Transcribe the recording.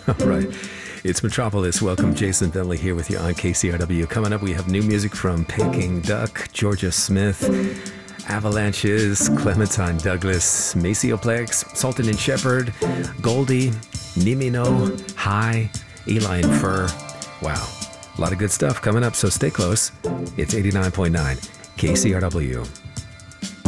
All right. It's Metropolis. Welcome. Jason Bentley here with you on KCRW. Coming up, we have new music from Peking Duck, Georgia Smith, Avalanches, Clementine Douglas, Macioplex, Sultan and Shepherd, Goldie, Nimino, High, Eli and Fur. Wow. A lot of good stuff coming up, so stay close. It's 89.9 KCRW.